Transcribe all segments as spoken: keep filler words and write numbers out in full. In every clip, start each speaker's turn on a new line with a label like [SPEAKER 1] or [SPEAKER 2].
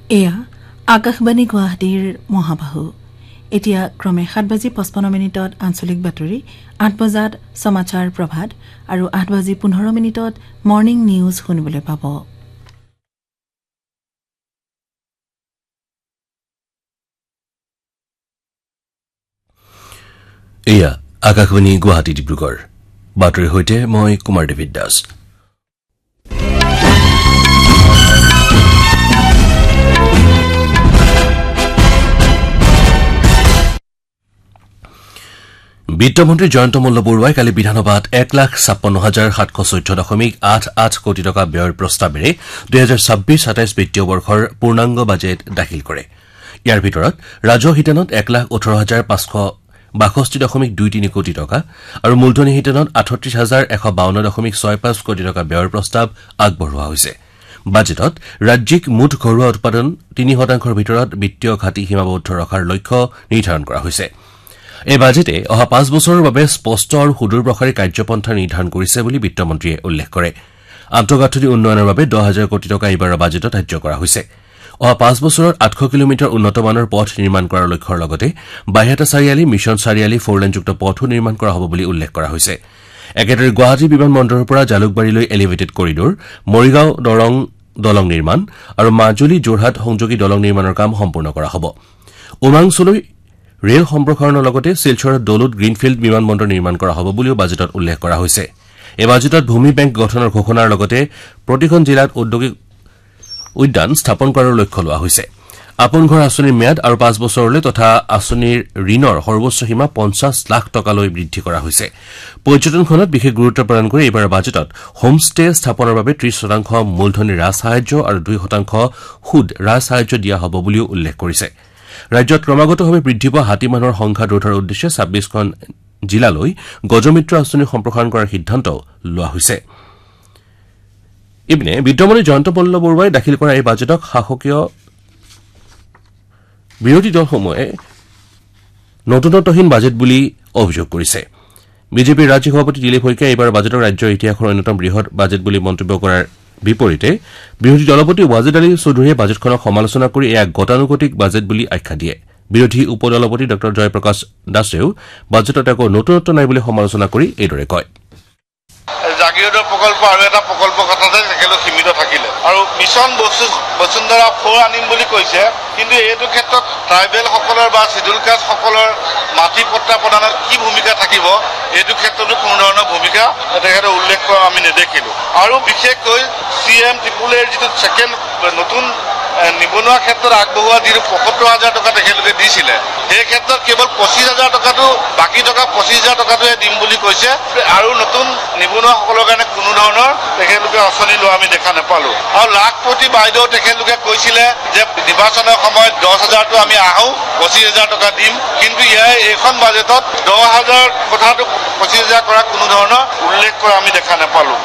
[SPEAKER 1] এয়া আকাশবাণী গুৱাহাটীৰ মহাবাহু এতিয়া ক্ৰমে সাত বাজি পঁচপন্ন মিনিটত আঞ্চলিক বাতৰি আঠ বজাত সমাচাৰ প্ৰভাত আৰু আঠ বাজি পোন্ধৰ মিনিটত মৰ্নিং নিউজ শুনিবলৈ পাব
[SPEAKER 2] এয়া আকাশবাণী গুৱাহাটী ডিব্ৰুগড় বাতৰিৰ সৈতে মই কুমাৰ দেৱিত দাস বিত্তমন্ত্ৰী জয়ন্ত মল্ল বৰুৱাই কালি বিধানসভাত এক লাখ ছাপ্পন্ন হাজাৰ সাতশ চৈধ্য দশমিক আঠ আঠ কোটি টকা ব্যয়ৰ প্ৰস্তাৱেৰে দুহেজাৰ ছাব্বিছ সাতাইছ বিত্তীয় বৰ্ষৰ পূৰ্ণাংগ বাজেট দাখিল কৰে ইয়াৰ ভিতৰত ৰাজহ হিতানত এক লাখ ওঠৰ হাজাৰ পাঁচশ বাষষ্ঠি দশমিক দুই তিনি কোটি টকা আৰু মূলধনী হিতানত আঠত্ৰিশ হাজাৰ এশ বাৱন্ন দশমিক ছয় পাঁচ কোটি টকা ব্যয়ৰ প্ৰস্তাৱ আগবঢ়োৱা হৈছে বাজেটত ৰাজ্যিক মুঠ ঘৰুৱা উৎপাদন তিনি শতাংশৰ ভিতৰত বিত্তীয় ঘাটি সীমাবদ্ধ ৰখাৰ লক্ষ্য নিৰ্ধাৰণ কৰা হৈছে এই বাজেটে অহা পাঁচ বছৰৰ বাবে স্পষ্ট আৰু সুদূৰপ্ৰসাৰী কাৰ্যপন্থা নিৰ্ধাৰণ কৰিছে বুলি বিত্তমন্ত্ৰীয়ে উল্লেখ কৰে আন্তঃগাঁথনি উন্নয়নৰ বাবে দহ হাজাৰ কোটি টকা এইবাৰৰ বাজেটত ধাৰ্য কৰা হৈছে অহা পাঁচ বছৰত আঠশ কিলোমিটাৰ উন্নতমানৰ পথ নিৰ্মাণ কৰাৰ লক্ষ্যৰ লগতে বাইহাটা চাৰিআলি মিছন চাৰিআলি ফৰলেনযুক্ত পথো নিৰ্মাণ কৰা হ'ব বুলি উল্লেখ কৰা হৈছে একেদৰে গুৱাহাটী বিমান বন্দৰৰ পৰা জালুকবাৰীলৈ এলিভেটেড কৰিডৰ মৰিগাঁও দৰং দলং নিৰ্মাণ আৰু মাজুলী যোৰহাট সংযোগী দলং নিৰ্মাণৰ কাম সম্পূৰ্ণ কৰা হ'ব উমাংচলৈ ৰেল সম্প্ৰসাৰণৰ লগতে শিলচৰত দলুত গ্ৰীণফিল্ড বিমান বন্দৰ নিৰ্মাণ কৰা হ'ব বুলিও বাজেটত উল্লেখ কৰা হৈছে এই বাজেটত ভূমি বেংক গঠনৰ ঘোষণাৰ লগতে প্ৰতিখন জিলাত ঔদ্যোগিক উদ্যান স্থাপন কৰাৰ লক্ষ্য লোৱা হৈছে আপোন ঘৰ আঁচনিৰ ম্যাদ আৰু পাঁচ বছৰলৈ তথা আঁচনিৰ ঋণৰ সৰ্বোচ্চ সীমা পঞ্চাছ লাখ টকালৈ বৃদ্ধি কৰা হৈছে পৰ্যটনখনত বিশেষ গুৰুত্ব প্ৰদান কৰি এইবাৰ বাজেটত হোমষ্টে স্থাপনৰ বাবে ত্ৰিশ শতাংশ মূলধনী ৰাজ সাহায্য আৰু দুই শতাংশ সুদ ৰাজ সাহায্য দিয়া হ'ব বুলিও উল্লেখ কৰিছে ৰাজ্যত ক্ৰমাগতভাৱে বৃদ্ধি পোৱা হাতী মানুহৰ সংখ্যা ৰোধৰ উদ্দেশ্যে ছাব্বিছখন জিলালৈ গজমিত্ৰ আঁচনি সম্প্ৰসাৰণ কৰাৰ সিদ্ধান্ত লোৱা হৈছে ইপিনে বিত্তমন্ত্ৰী জয়ন্ত মল্ল বৰুৱাই দাখিল কৰা এই বাজেটক শাসকীয় বিৰোধী দলসমূহে নতুনত্বহীন বাজেট বুলি অভিযোগ কৰিছে বিজেপিৰ ৰাজ্যিক সভাপতি দিলীপ শইকীয়াই এইবাৰ বাজেটক ৰাজ্যৰ ইতিহাসৰ অন্যতম বৃহৎ বাজেট বুলি মন্তব্য কৰাৰ বিপৰীতে বিৰোধী দলপতি ৱাজিদ আলী চৌধুৰীয়ে বাজেটখনক সমালোচনা কৰি এয়া গতানুগতিক বাজেট বুলি আখ্যা দিয়ে বিৰোধী উপদলপতি ড জয়প্ৰকাশ দাসেও বাজেটত একো নতুনত্ব নাই বুলি সমালোচনা কৰি এইদৰে কয়
[SPEAKER 3] জাগিৰোডৰ প্ৰকল্প আৰু এটা প্ৰকল্প কথাতে একেলগে সীমিত থাকিলে আৰু মিছন বসুন্ধৰা ফ'ৰ আনিম বুলি কৈছে কিন্তু এইটো ক্ষেত্ৰত ট্ৰাইবেলসকলৰ বা চিডুল কাষ্টসকলৰ মাটি পট্টা প্ৰদানত কি ভূমিকা থাকিব এইটো ক্ষেত্ৰতো কোনো ধৰণৰ ভূমিকা তেখেতে উল্লেখ কৰা আমি নেদেখিলোঁ আৰু বিশেষকৈ চি এম ট্ৰিপুল এৰ যিটো ছেকেণ্ড নতুন নিবনুৱা ক্ষেত্ৰত আগবঢ়োৱা যিটো পঁয়সত্তৰ হাজাৰ টকা তেখেতলোকে দিছিলে সেই ক্ষেত্ৰত কেৱল পঁচিছ হাজাৰ টকাটো বাকী টকা পঁচিছ হাজাৰ টকাটোৱে দিম বুলি কৈছে আৰু নতুন নিবনুৱাসকলৰ কাৰণে কোনো ধৰণৰ তেখেতলোকে আঁচনি লোৱা আমি দেখা নাপালোঁ আৰু লাখপতি বাইদেউ তেখেতলোকে কৈছিলে যে নিৰ্বাচনৰ সময়ত দহ হাজাৰটো আমি আহোঁ পঁচিছ হাজাৰ টকা দিম কিন্তু ইয়াৰ এইখন বাজেটত দহ হাজাৰ কথাটো পঁচিছ হাজাৰ কৰা কোনো ধৰণৰ উল্লেখ কৰা আমি দেখা নাপালোঁ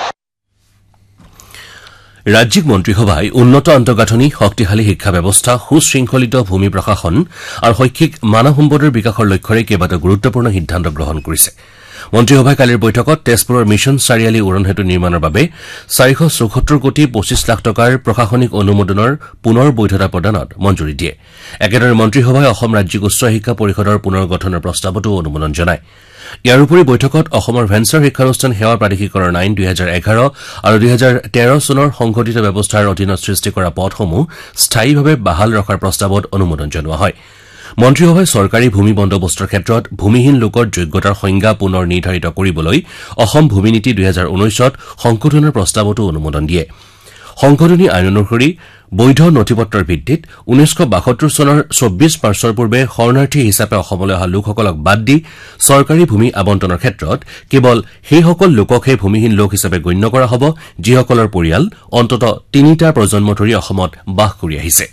[SPEAKER 2] ৰাজ্যিক মন্ত্ৰীসভাই উন্নত আন্তঃগাঁথনি শক্তিশালী শিক্ষা ব্যৱস্থা সুশৃংখলিত ভূমি প্ৰশাসন আৰু শৈক্ষিক মানৱ সম্পদৰ বিকাশৰ লক্ষ্যৰে কেইবাটাও গুৰুত্বপূৰ্ণ সিদ্ধান্ত গ্ৰহণ কৰিছে মন্ত্ৰীসভাই কালিৰ বৈঠকত তেজপুৰৰ মিছন চাৰিআলি উৰণ সেতু নিৰ্মাণৰ বাবে চাৰিশ চৌসত্তৰ কোটি পঁচিছ লাখ টকাৰ প্ৰশাসনিক অনুমোদনৰ পুনৰ বৈধতা প্ৰদানত মঞ্জুৰি দিয়ে একেদৰে মন্ত্ৰীসভাই অসম ৰাজ্যিক উচ্চ শিক্ষা পৰিষদৰ পুনৰ গঠনৰ প্ৰস্তাৱতো অনুমোদন জনায় ইয়াৰ উপৰি বৈঠকত অসমৰ ভেঞ্চাৰ শিক্ষানুষ্ঠান সেৱা প্ৰাধিকৰণ আইন দুই হাজাৰ এঘাৰ আৰু দুই হাজাৰ তেৰ চনৰ সংশোধিত ব্যৱস্থাৰ অধীনত সৃষ্টি কৰা পদসমূহ স্থায়ীভাৱে বাহাল ৰখাৰ প্ৰস্তাৱত অনুমোদন জনোৱা হয় মন্ত্ৰীসভাই চৰকাৰী ভূমি বন্দোবস্তৰ ক্ষেত্ৰত ভূমিহীন লোকৰ যোগ্যতাৰ সংজ্ঞা পুনৰ নিৰ্ধাৰিত কৰিবলৈ অসম ভূমি নীতি দুই হাজাৰ ঊনৈছত সংশোধনৰ প্ৰস্তাৱতো অনুমোদন দিয়ে সংশোধনী আইন অনুসৰি বৈধ নথিপত্ৰৰ ভিত্তিত ঊনৈছশ বাসত্তৰ চনৰ চৌব্বিছ মাৰ্চৰ পূৰ্বে শৰণাৰ্থী হিচাপে অসমলৈ অহা লোকসকলক বাদ দি চৰকাৰী ভূমি আবণ্টনৰ ক্ষেত্ৰত কেৱল সেইসকল লোককহে ভূমিহীন লোক হিচাপে গণ্য কৰা হ'ব যিসকলৰ পৰিয়াল অন্ততঃ তিনিটা প্ৰজন্ম ধৰি অসমত বাস কৰি আহিছে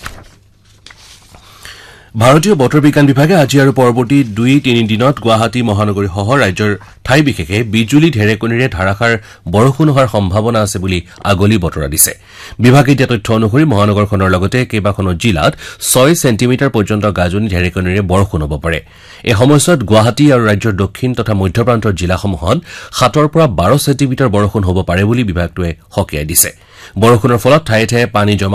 [SPEAKER 2] ভাৰতীয় বতৰ বিজ্ঞান বিভাগে আজি আৰু পৰৱৰ্তী দুই তিনি দিনত গুৱাহাটী মহানগৰীসহ ৰাজ্যৰ ঠাই বিশেষে বিজুলী ঢেৰেকনিৰে ধাৰাসাৰ বৰষুণ হোৱাৰ সম্ভাৱনা আছে বুলি আগলি বতৰা দিছে বিভাগে দিয়া তথ্য অনুসৰি মহানগৰখনৰ লগতে কেইবাখনো জিলাত ছয় চেণ্টিমিটাৰ পৰ্যন্ত গাজনি ঢেৰেকনিৰে বৰষুণ হ'ব পাৰে এই সময়ছোৱাত গুৱাহাটী আৰু ৰাজ্যৰ দক্ষিণ তথা মধ্য প্ৰান্তৰ জিলাসমূহত সাতৰ পৰা বাৰ চেণ্টিমিটাৰ বৰষুণ হ'ব পাৰে বুলি বিভাগটোৱে সকীয়াই দিছে বৰষুণৰ ফলত ঠায়ে ঠায়ে পানী জমা